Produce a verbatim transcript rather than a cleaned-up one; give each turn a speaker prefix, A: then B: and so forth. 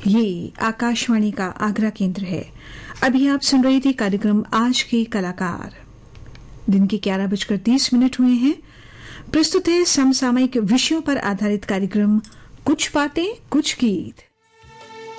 A: ये आकाशवाणी का आगरा केंद्र है। अभी आप सुन रहे थे कार्यक्रम आज के कलाकार। दिन के ग्यारह बजकर तीस मिनट हुए हैं। प्रस्तुत है समसामयिक विषयों पर आधारित कार्यक्रम कुछ बातें कुछ गीत।